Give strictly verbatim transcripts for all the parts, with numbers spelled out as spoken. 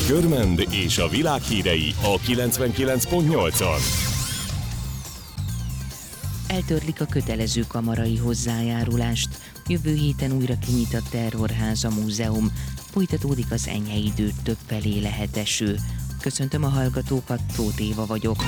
Körmend és a világ hírei a kilencvenkilenc pont nyolcon. Eltörlik a kötelező kamarai hozzájárulást. Jövő héten újra kinyit a Terrorháza Múzeum. Folytatódik az enyhe idő, többfelé lehet eső. Köszöntöm a hallgatókat, Tóth Éva vagyok.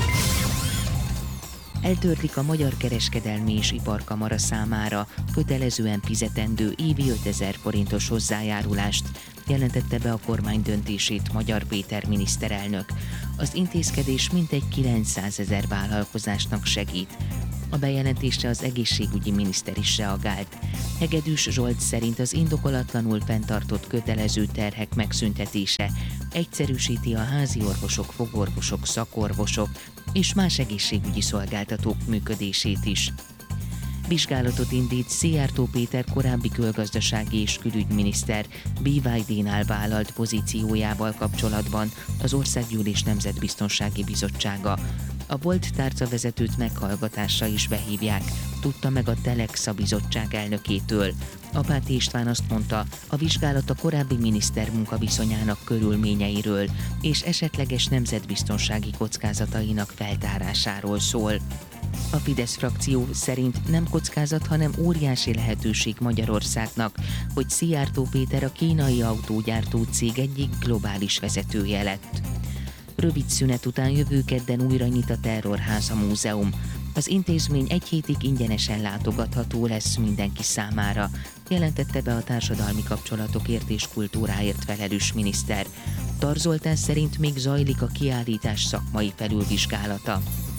Eltörlik a Magyar Kereskedelmi és Iparkamara számára kötelezően fizetendő évi ötezer forintos hozzájárulást, jelentette be a kormány döntését Magyar Péter miniszterelnök. Az intézkedés mintegy kilencszázezer vállalkozásnak segít. A bejelentésre az egészségügyi miniszter is reagált. Hegedűs Zsolt szerint az indokolatlanul fenntartott kötelező terhek megszüntetése egyszerűsíti a házi orvosok, fogorvosok, szakorvosok és más egészségügyi szolgáltatók működését is. Vizsgálatot indít Szijjártó Péter korábbi külgazdasági és külügyminiszter bé vé dé-nál vállalt pozíciójával kapcsolatban az Országgyűlés Nemzetbiztonsági Bizottsága. A volt tárcavezetőt meghallgatásra is behívják, tudta meg a Telexa bizottság elnökétől. Apáti István azt mondta, a vizsgálat a korábbi miniszter munkaviszonyának körülményeiről és esetleges nemzetbiztonsági kockázatainak feltárásáról szól. A Fidesz frakció szerint nem kockázat, hanem óriási lehetőség Magyarországnak, hogy Szijjártó Péter a kínai autógyártó cég egyik globális vezetője lett. Rövid szünet után jövő kedden újra nyit a Terrorháza Múzeum. Az intézmény egy hétig ingyenesen látogatható lesz mindenki számára, jelentette be a társadalmi kapcsolatokért és kultúráért felelős miniszter. Tar Zoltán szerint még zajlik a kiállítás szakmai felülvizsgálata.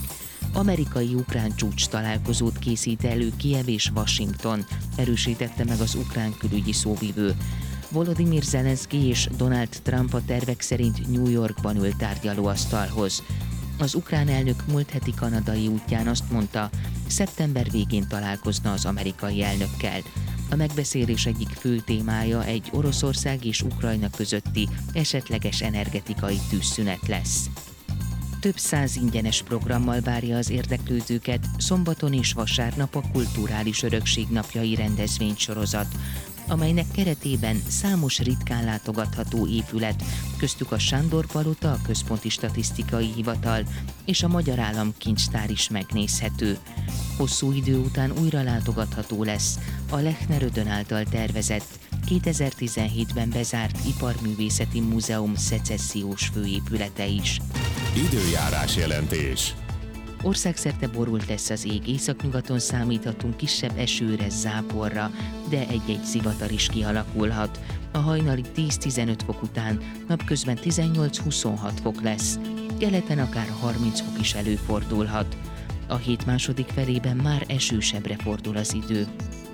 Amerikai-ukrán csúcs találkozót készít elő Kijev és Washington, erősítette meg az ukrán külügyi szóvivő. Volodymyr Zelenszky és Donald Trump a tervek szerint New Yorkban ül tárgyalóasztalhoz. Az ukrán elnök múlt heti kanadai útján azt mondta, szeptember végén találkozna az amerikai elnökkel. A megbeszélés egyik fő témája egy Oroszország és Ukrajna közötti esetleges energetikai tűzszünet lesz. Több száz ingyenes programmal várja az érdeklődőket szombaton és vasárnap a Kulturális Örökség Napjai rendezvénysorozat, amelynek keretében számos ritkán látogatható épület, köztük a Sándor-palota, a Központi Statisztikai Hivatal és a Magyar Államkincstár is megnézhető. Hosszú idő után újra látogatható lesz a Lechner Ödön által tervezett, kétezer-tizenhétben bezárt Iparművészeti Múzeum szecessziós főépülete is. Időjárás jelentés. Országszerte borult lesz az ég, északnyugaton számíthatunk kisebb esőre, záporra, de egy-egy zivatar is kialakulhat. A hajnali tíz-tizenöt fok után napközben tizennyolc-huszonhat fok lesz, keleten akár harminc fok is előfordulhat. A hét második felében már esősebbre fordul az idő.